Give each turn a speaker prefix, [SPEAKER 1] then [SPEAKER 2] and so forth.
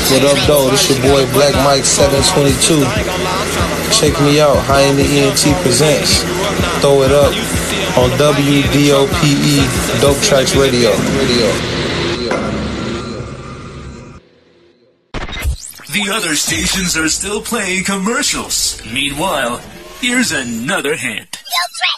[SPEAKER 1] What up, though? This your boy Black Mike 722. Check me out. High in the ENT presents. Throw it up on WDOPE Dope Tracks Radio.
[SPEAKER 2] The other stations are still playing commercials. Meanwhile, here's another hint.
[SPEAKER 3] Dope Tracks.